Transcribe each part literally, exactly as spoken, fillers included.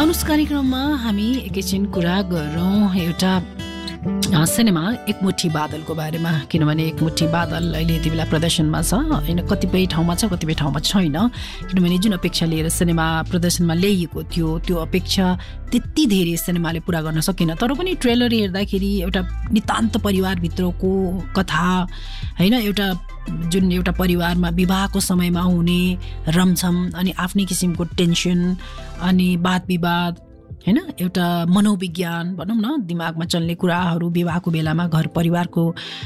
अनुस कार्यक्रममा हामी एकैछिन कुरा गरौँ एउटा सिनेमा एक मुट्ठी बादलको बारेमा, किनभने एक मुट्ठी बादल अहिले यति बेला प्रदर्शनमा छ होइन, कतिपय ठाउँमा छ कतिपय ठाउँमा छैन, किनभने जुन अपेक्षा लिएर सिनेमा प्रदर्शनमा ल्याइएको थियो त्यो अपेक्षा त्यति धेरै सिनेमाले पुरा गर्न सकेन। तर पनि ट्रेलर हेर्दाखेरि एउटा नितान्त परिवारभित्रको कथा होइन, एउटा जुन एउटा परिवारमा विवाहको समयमा हुने रमझम अनि आफ्नै किसिमको टेन्सन अनि वाद विवाद होइन, एउटा मनोविज्ञान भनौँ न, दिमागमा चल्ने कुराहरू विवाहको बेलामा घर परिवारको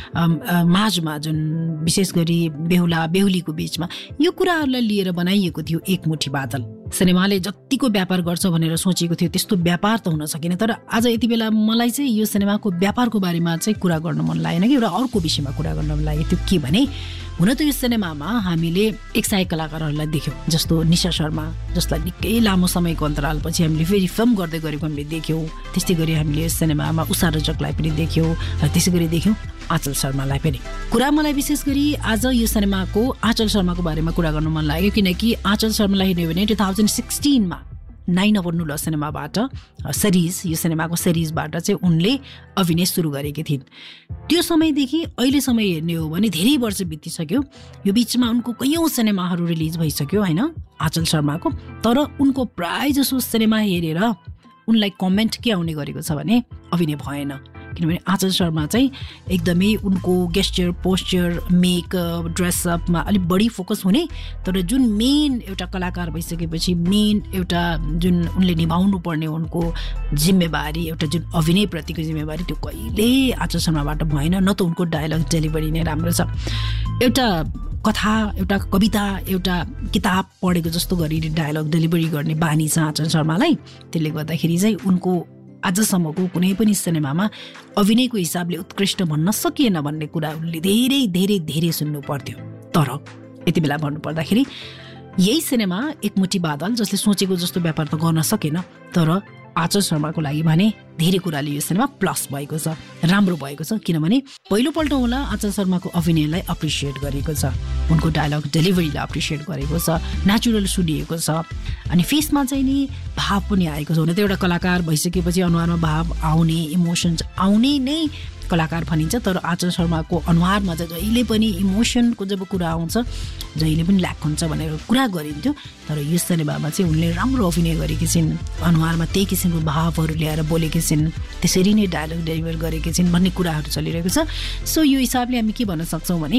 माझमा जुन विशेष गरी बेहुला बेहुलीको बिचमा यो कुराहरूलाई लिएर बनाइएको थियो एक मुट्ठी बादल। सिनेमाले जतिको व्यापार गर्छ भनेर सोचेको थियो त्यस्तो व्यापार त हुन सकेन। तर आज यति बेला मलाई चाहिँ यो सिनेमाको व्यापारको बारेमा चाहिँ कुरा गर्न मन लागेन कि एउटा अर्को विषयमा कुरा गर्न मन लागेको थियो। के भने हुन त यो सिनेमामा हामीले एक सय कलाकारहरूलाई देख्यौँ, जस्तो निशा शर्मा जसलाई निकै लामो समयको अन्तरालपछि हामीले फेरि फिल्म गर्दै गरेको हामीले देख्यौँ। त्यस्तै गरी हामीले सिनेमामा उषा रजकलाई पनि देख्यौँ र त्यसै गरी देख्यौँ आँचल शर्मालाई पनि। कुरा मलाई विशेष गरी आज यो सिनेमाको आँचल शर्माको बारेमा कुरा गर्न मन लाग्यो, किनकि आँचल शर्मालाई हेर्ने भने टु थाउजन्ड सिक्सटिनमा नाइन अवर नुल सिनेमाबाट सिरिज यो सिनेमाको सिरिजबाट चाहिँ उनले अभिनय सुरु गरेकी थिइन्। त्यो समयदेखि अहिलेसम्म हेर्ने हो भने धेरै वर्ष बितिसक्यो। यो बिचमा उनको कैयौँ सिनेमाहरू रिलिज भइसक्यो होइन आँचल शर्माको, तर उनको प्राय जसो सिनेमा हेरेर उनलाई कमेन्ट के आउने गरेको छ भने अभिनय भएन। किनभने आँचल शर्मा चाहिँ एकदमै उनको गेस्चर पोस्चर मेकअप ड्रेसअपमा अलिक बढी फोकस हुने, तर जुन मेन एउटा कलाकार भइसकेपछि मेन एउटा जुन उनले निभाउनु पर्ने उनको जिम्मेवारी एउटा जुन अभिनयप्रतिको जिम्मेवारी त्यो कहिले आँचल शर्माबाट भएन। न त उनको डायलग डेलिभरी नै राम्रो छ, एउटा कथा एउटा कविता एउटा किताब पढेको जस्तो गरी डायलग डेलिभरी गर्ने बानी छ आँचल शर्मालाई। त्यसले गर्दाखेरि चाहिँ उनको आजसम्मको कुनै पनि सिनेमामा अभिनयको हिसाबले उत्कृष्ट भन्न सकिएन भन्ने कुरा उनले धेरै धेरै धेरै सुन्नु पर्थ्यो। तर यति बेला भन्नुपर्दाखेरि यही सिनेमा एक मुट्ठी बादल जसले सोचेको जस्तो व्यापार त गर्न सकेन, तर आँचल शर्माको लागि भने धेरै कुराले यो सिनेमा प्लस भएको छ, राम्रो भएको छ। किनभने पहिलोपल्ट होला आँचल शर्माको अभिनयलाई अप्रिसिएट गरेको छ, उनको डायलग डेलिभरीलाई अप्रिसिएट गरेको छ, नेचुरल सुनिएको छ अनि फेसमा चाहिँ नि भाव पनि आएको छ। हुन त एउटा कलाकार भइसकेपछि अनुहारमा भाव आउने इमोसन्स आउने नै कलाकार भनिन्छ, तर आँचल शर्माको अनुहारमा चाहिँ जहिले पनि इमोसनको जब कुरा आउँछ जहिले पनि ल्याक हुन्छ भनेर कुरा गरिन्थ्यो। तर यो सिनेमामा चाहिँ उनले राम्रो अभिनय गरेकी छिन्, अनुहारमा त्यही किसिमको भावहरू ल्याएर बोलेकी छिन्, त्यसरी नै डायलग डेलिभर गरेकी छिन् भन्ने कुराहरू चलिरहेको छ। सो यो हिसाबले हामी के भन्न सक्छौँ भने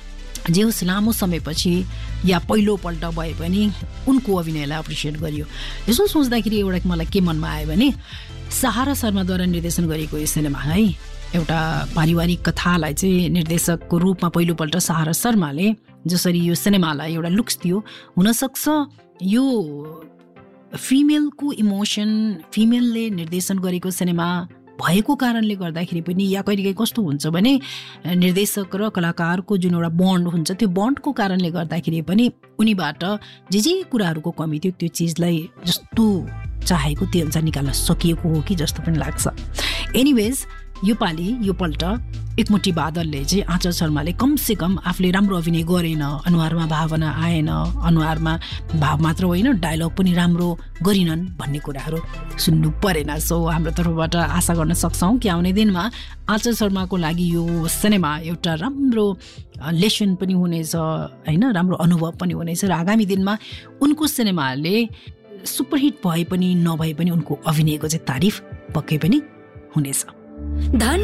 जे होस् लामो समयपछि या पहिलोपल्ट भए पनि उनको अभिनयलाई अप्रिसिएट गरियो। यसो सोच्दाखेरि एउटा मलाई के मनमा आयो भने सहारा शर्माद्वारा निर्देशन गरेको यो सिनेमा है एउटा पारिवारिक कथालाई चाहिँ निर्देशकको रूपमा पहिलोपल्ट सहारा शर्माले जसरी यो सिनेमालाई एउटा लुक्स दियो, हुनसक्छ यो फिमेलको इमोसन फिमेलले निर्देशन गरेको सिनेमा भएको कारणले गर्दाखेरि पनि या कहिलेकाहीँ कस्तो हुन्छ भने निर्देशक र कलाकारको जुन एउटा बन्ड हुन्छ त्यो बन्डको कारणले गर्दाखेरि पनि उनीबाट जे जे कुराहरूको कमी थियो त्यो चिजलाई जस्तो चाहेको त्यो अनुसार निकाल्न सकिएको हो कि जस्तो पनि लाग्छ। एनिवेज यो पालि यो पल्ट एकमुट्ठी बादलले चाहिँ आँचल शर्माले कमसे कम आफूले राम्रो अभिनय गरेन, अनुहारमा भावना आएन, अनुहारमा भाव मात्र होइन डायलग पनि राम्रो गरिनन् भन्ने कुराहरू सुन्नु परेन। सो हाम्रो तर्फबाट आशा गर्न सक्छौँ कि आउने दिनमा आँचल शर्माको लागि यो सिनेमा एउटा राम्रो लेसन पनि हुनेछ होइन, राम्रो अनुभव पनि हुनेछ र आगामी दिनमा उनको सिनेमाले सुपरहिट भए पनि नभए पनि उनको अभिनयको चाहिँ तारिफ पक्कै पनि हुनेछ।